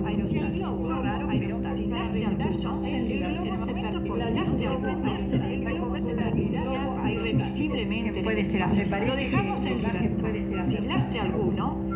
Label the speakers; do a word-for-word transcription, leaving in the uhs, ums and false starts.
Speaker 1: Si el globo aerostático sin lastre alguno, el globo se perdió. Lastre alguno, el globo se perdió irremisiblemente.
Speaker 2: Puede ser así.
Speaker 1: Lo dejamos en libertad. Sin lastre alguno,